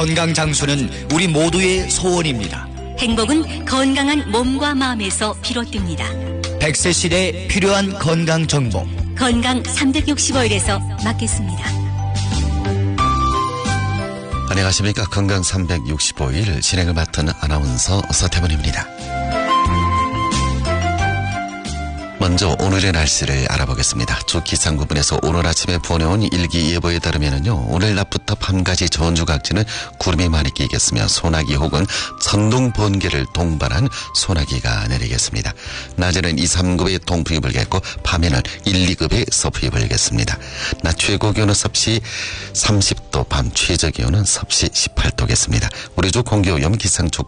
건강 장수는 우리 모두의 소원입니다. 행복은 건강한 몸과 마음에서 비롯됩니다. 100세 시대에 필요한 건강 정보. 건강 365일에서 맡겠습니다. 안녕하십니까. 건강 365일 진행을 맡은 아나운서 서태문입니다. 먼저 오늘의 날씨를 알아보겠습니다. 주 기상구분에서 오늘 아침에 보내온 일기예보에 따르면요, 오늘 낮부터 밤까지 전주 각지는 구름이 많이 끼겠으며 소나기 혹은 천둥 번개를 동반한 소나기가 내리겠습니다. 낮에는 2, 3급의 동풍이 불겠고 밤에는 1, 2급의 서풍이 불겠습니다. 낮 최고 기온은 섭씨 30도, 밤 최저 기온은 섭씨 18도겠습니다. 우리 주 공기오염 기상